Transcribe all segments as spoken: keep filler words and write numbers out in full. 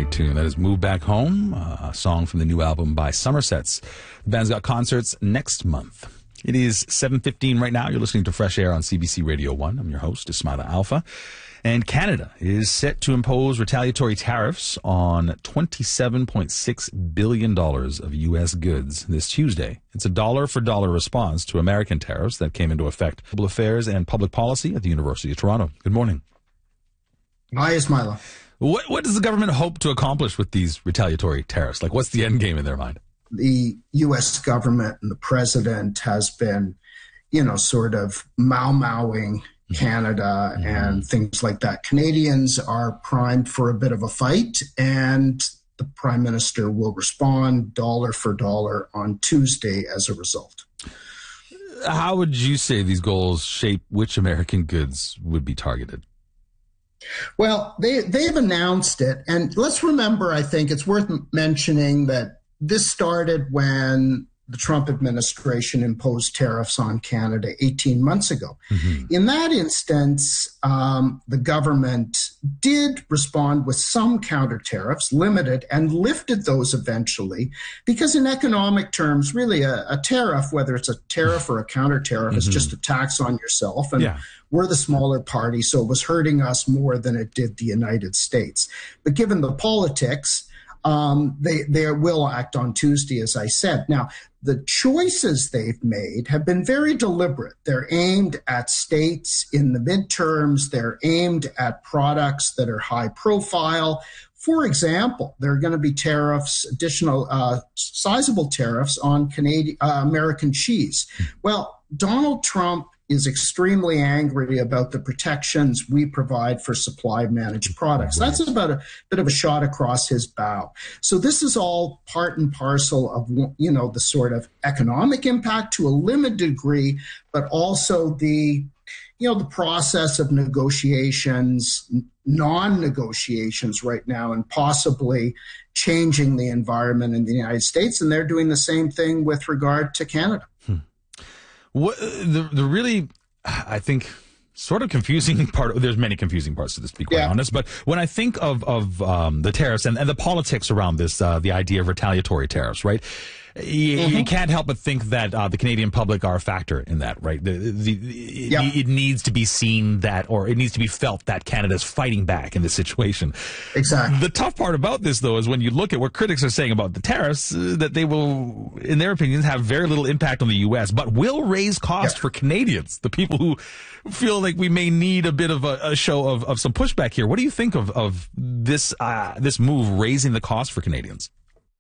great tune. That is Move Back Home, a song from the new album by Somersets. The band's got concerts next month. It is seven fifteen right now. You're listening to Fresh Air on C B C Radio one. I'm your host, Ismaila Alfa. And Canada is set to impose retaliatory tariffs on twenty-seven point six billion dollars of U S goods this Tuesday. It's a dollar-for-dollar response to American tariffs that came into effect. Global Affairs and Public Policy at the University of Toronto. Good morning. Hi, Ismaila. What, what does the government hope to accomplish with these retaliatory tariffs? Like, what's the end game in their mind? The U S government and the president has been, you know, sort of mau-mauing Canada mm-hmm. and things like that. Canadians are primed for a bit of a fight, and the Prime Minister will respond dollar for dollar on Tuesday as a result. How would you say these goals shape which American goods would be targeted? Well, they, they've announced it, and let's remember, I think it's worth mentioning that this started when the Trump administration imposed tariffs on Canada eighteen months ago. Mm-hmm. In that instance, um, the government did respond with some counter tariffs, limited, and lifted those eventually, because in economic terms, really a, a tariff, whether it's a tariff or a counter tariff, mm-hmm. is just a tax on yourself. And yeah. we're the smaller party, so it was hurting us more than it did the United States. But given the politics, Um, they, they will act on Tuesday, as I said. Now, the choices they've made have been very deliberate. They're aimed at states in the midterms. They're aimed at products that are high profile. For example, there are going to be tariffs, additional uh, sizable tariffs on Canadian uh, American cheese. Well, Donald Trump is extremely angry about the protections we provide for supply managed products. That's about a bit of a shot across his bow. So this is all part and parcel of, you know, the sort of economic impact to a limited degree, but also the, you know, the process of negotiations, non-negotiations right now, and possibly changing the environment in the United States. And they're doing the same thing with regard to Canada. Hmm. What the the really, I think, sort of confusing part, there's many confusing parts to this, to be quite yeah. honest, but when I think of, of um, the tariffs and, and the politics around this, uh, the idea of retaliatory tariffs, right? You, mm-hmm. you can't help but think that uh, the Canadian public are a factor in that, right? The, the, the, yeah. it, it needs to be seen that, or it needs to be felt that Canada's fighting back in this situation. Exactly. The tough part about this, though, is when you look at what critics are saying about the tariffs, uh, that they will, in their opinions, have very little impact on the U S, but will raise cost yeah. for Canadians, the people who feel like we may need a bit of a, a show of, of some pushback here. What do you think of, of this, uh, this move raising the cost for Canadians?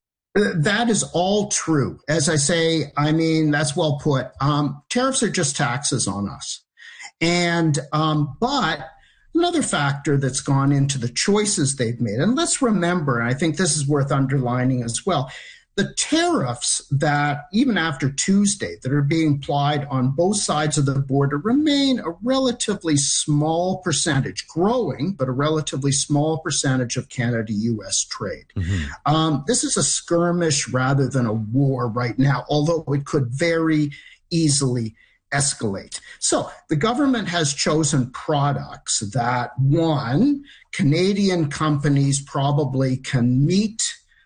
That is all true. As I say, I mean, that's well put. Um, tariffs are just taxes on us. And, um, but another factor that's gone into the choices they've made, and let's remember, and I think this is worth underlining as well, the tariffs that, even after Tuesday, that are being applied on both sides of the border remain a relatively small percentage, growing, but a relatively small percentage of Canada-U S trade. Mm-hmm. Um, this is a skirmish rather than a war right now, although it could very easily escalate. So the government has chosen products that, one, Canadian companies probably can meet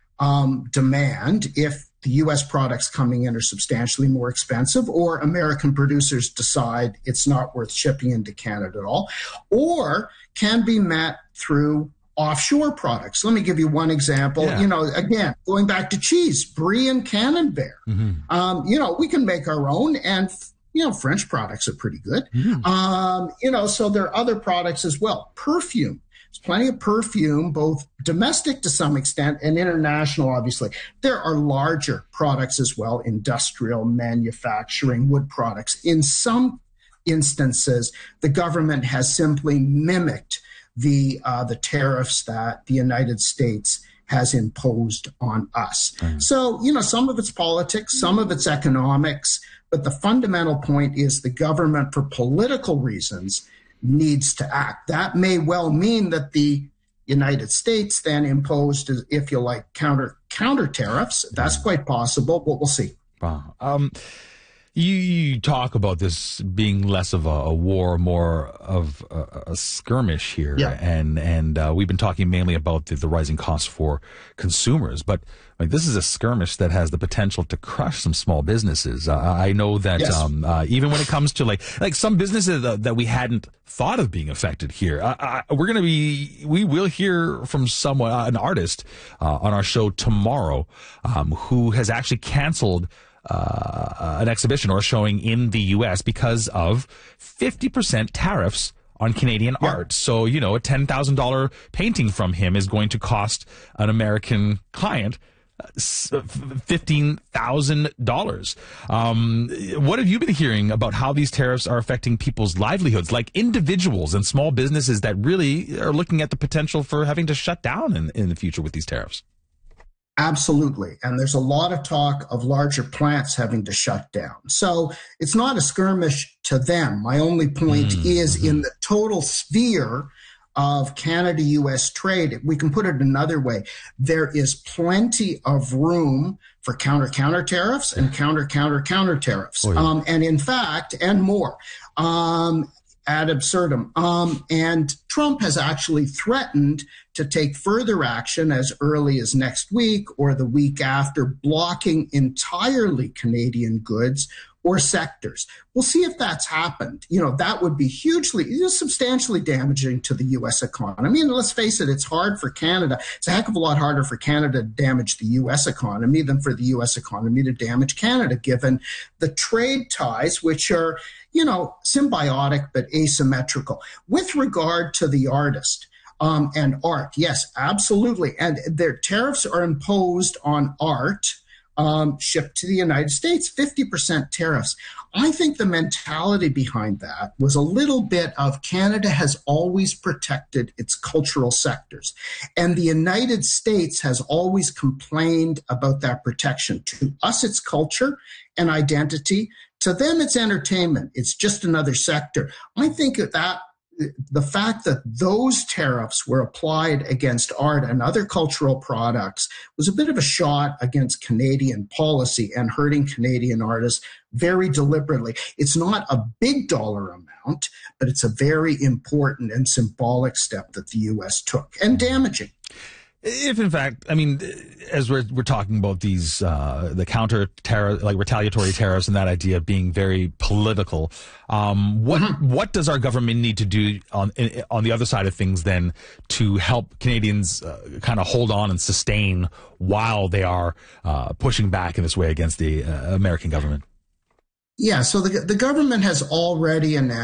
Um, demand if the U S products coming in are substantially more expensive, or American producers decide it's not worth shipping into Canada at all, or can be met through offshore products. Let me give you one example. Yeah. You know, again, going back to cheese, Brie and Camembert. Mm-hmm. Um, you know, we can make our own, and you know, French products are pretty good. Mm-hmm. Um, you know, so there are other products as well. Perfume. There's plenty of perfume, both domestic to some extent and international, obviously. There are larger products as well, industrial manufacturing, wood products. In some instances, the government has simply mimicked the uh, the tariffs that the United States has imposed on us. Mm. So, you know, some of it's politics, some of it's economics, but the fundamental point is the government, for political reasons, needs to act. That may well mean that the United States then imposed, if you like, counter counter tariffs. That's quite possible, but we'll see. Wow. Um, You, you talk about this being less of a, a war, more of a, a skirmish here, yeah. and and uh, we've been talking mainly about the, the rising costs for consumers. But like, this is a skirmish that has the potential to crush some small businesses. Uh, I know that yes. um, uh, even when it comes to like like some businesses that, that we hadn't thought of being affected here, uh, uh, we're going to be we will hear from someone, uh, an artist, uh, on our show tomorrow, um, who has actually canceled Uh, an exhibition or a showing in the U S because of fifty percent tariffs on Canadian yeah. art. So, you know, a ten thousand dollars painting from him is going to cost an American client fifteen thousand dollars. Um, what have you been hearing about how these tariffs are affecting people's livelihoods, like individuals and small businesses that really are looking at the potential for having to shut down in, in the future with these tariffs? Absolutely. And there's a lot of talk of larger plants having to shut down. So it's not a skirmish to them. My only point mm-hmm. is in the total sphere of Canada-U S trade, we can put it another way. There is plenty of room for counter-counter tariffs and counter-counter-counter tariffs. Oh, yeah. um, and in fact, and more. Um, ad absurdum. Um, and Trump has actually threatened to take further action as early as next week or the week after, blocking entirely Canadian goods or sectors. We'll see if that's happened. You know, that would be hugely, substantially damaging to the U S economy. I mean, let's face it, it's hard for Canada. It's a heck of a lot harder for Canada to damage the U S economy than for the U S economy to damage Canada, given the trade ties, which are, you know, symbiotic but asymmetrical. With regard to the artist, um, and art, yes, absolutely. And their tariffs are imposed on art Um, shipped to the United States, fifty percent tariffs. I think the mentality behind that was a little bit of Canada has always protected its cultural sectors. And the United States has always complained about that protection. To us, it's culture and identity. To them, it's entertainment. It's just another sector. I think that the fact that those tariffs were applied against art and other cultural products was a bit of a shot against Canadian policy and hurting Canadian artists very deliberately. It's not a big dollar amount, but it's a very important and symbolic step that the U S took, and damaging. If in fact, I mean, as we're we're talking about these uh, the counter tariff, like retaliatory tariffs, and that idea of being very political, um, what mm-hmm. what does our government need to do on on the other side of things then to help Canadians uh, kind of hold on and sustain while they are uh, pushing back in this way against the uh, American government? Yeah, so the the government has already announced